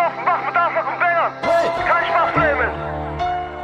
Mach mit Anfang und Bängern. Kein Spaß flamen.